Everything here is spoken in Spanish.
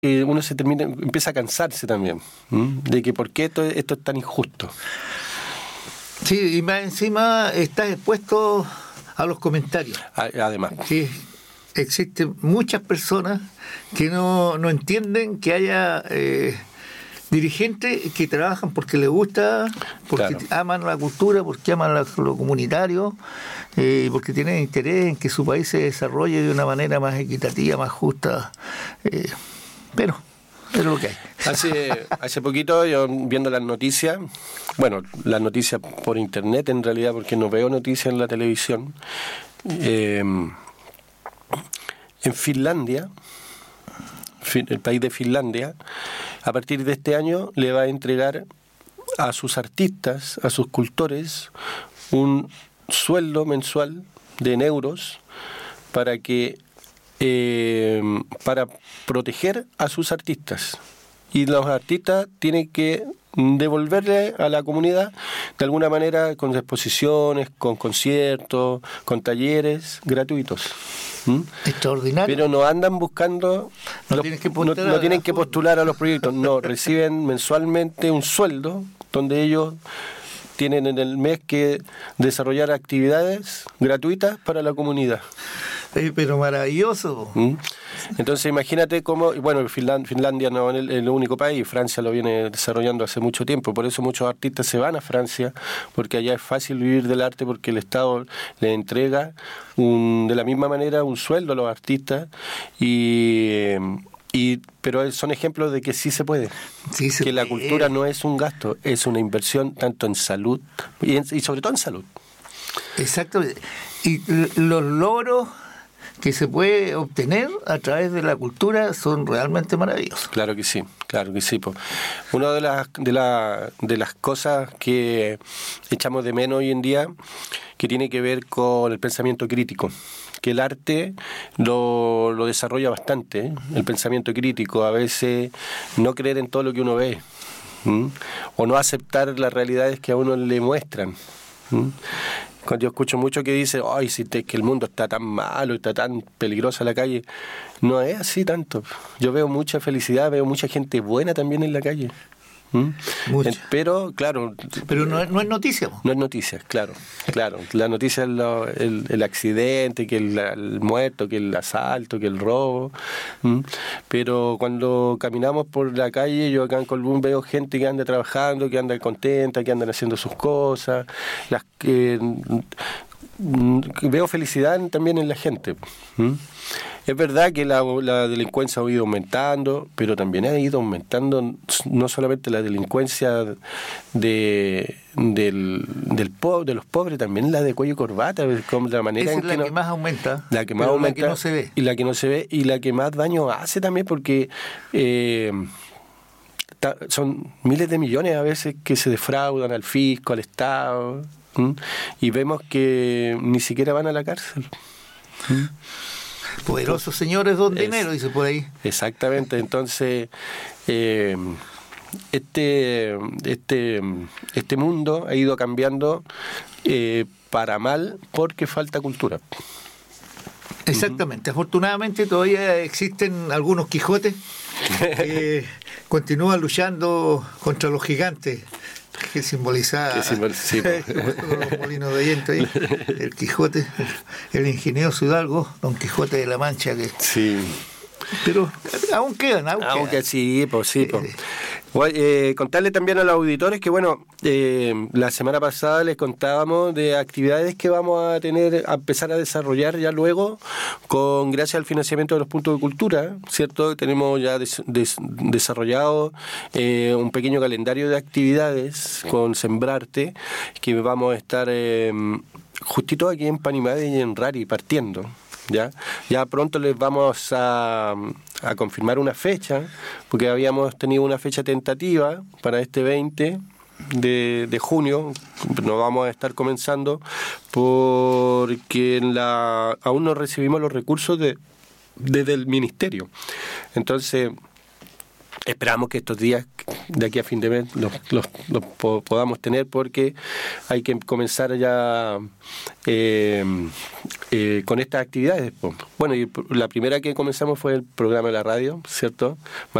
uno empieza a cansarse también, de que por qué esto es tan injusto. Sí, y más encima estás expuesto a los comentarios. Además. Sí, existen muchas personas que no entienden que haya dirigentes que trabajan porque les gusta, porque aman la cultura, porque aman lo comunitario, porque tienen interés en que su país se desarrolle de una manera más equitativa, más justa, pero lo que hay. Hace poquito, yo viendo las noticias por internet en realidad, porque no veo noticias en la televisión, en Finlandia, el país de Finlandia, a partir de este año le va a entregar a sus artistas, a sus cultores, un sueldo mensual de en euros para proteger a sus artistas. Y los artistas tienen que devolverle a la comunidad de alguna manera con exposiciones, con conciertos, con talleres gratuitos. Extraordinario. Pero no andan buscando, no tienen que postular a los proyectos, no, reciben mensualmente un sueldo donde ellos tienen en el mes que desarrollar actividades gratuitas para la comunidad. Pero maravilloso. Entonces imagínate cómo, bueno, Finlandia no es el único país, Francia lo viene desarrollando hace mucho tiempo, por eso muchos artistas se van a Francia, porque allá es fácil vivir del arte, porque el Estado le entrega de la misma manera un sueldo a los artistas, pero son ejemplos de que sí se puede, que la cultura no es un gasto, es una inversión tanto en salud y sobre todo en salud. Exacto, y los logros que se puede obtener a través de la cultura son realmente maravillosos. Claro que sí. Una de las cosas que echamos de menos hoy en día, que tiene que ver con el pensamiento crítico, que el arte lo desarrolla bastante, el pensamiento crítico, a veces no creer en todo lo que uno ve, o no aceptar las realidades que a uno le muestran. Cuando yo escucho mucho que dice, ay, si que el mundo está tan malo, está tan peligrosa la calle, no es así tanto. Yo veo mucha felicidad, veo mucha gente buena también en la calle. Pero, claro... Pero no es noticia. No es noticia, claro. La noticia es el accidente, que el muerto, que el asalto, que el robo. Pero cuando caminamos por la calle, yo acá en Colbún veo gente que anda trabajando, que anda contenta, que andan haciendo sus cosas, veo felicidad también en la gente. Es verdad que la delincuencia ha ido aumentando, pero también ha ido aumentando no solamente la delincuencia de los pobres, también la de cuello y corbata, como la manera en que más aumenta, la que más aumenta, la que no se ve, y la que no se ve, y la que más daño hace también, porque son miles de millones a veces que se defraudan al fisco, al Estado, y vemos que ni siquiera van a la cárcel. Poderosos señores don dinero, dice por ahí. Exactamente, entonces este mundo ha ido cambiando para mal porque falta cultura. Exactamente, afortunadamente todavía existen algunos Quijotes que continúan luchando contra los gigantes que simbolizaba los molinos de viento ahí, el Quijote, el ingenioso hidalgo, Don Quijote de la Mancha, que sí. Pero aún quedan. Sí, pues. Contarle también a los auditores que, bueno, la semana pasada les contábamos de actividades que vamos a empezar a desarrollar ya luego, gracias al financiamiento de los puntos de cultura, ¿cierto? Tenemos ya desarrollado un pequeño calendario de actividades con Sembrarte, que vamos a estar justito aquí en Panimade y en Rari partiendo. Ya pronto les vamos a confirmar una fecha, porque habíamos tenido una fecha tentativa para este 20 de junio. Nos vamos a estar comenzando porque aún no recibimos los recursos desde el ministerio. Entonces esperamos que estos días, de aquí a fin de mes, los podamos tener, porque hay que comenzar ya con estas actividades. Bueno, y la primera que comenzamos fue el programa de la radio, ¿cierto?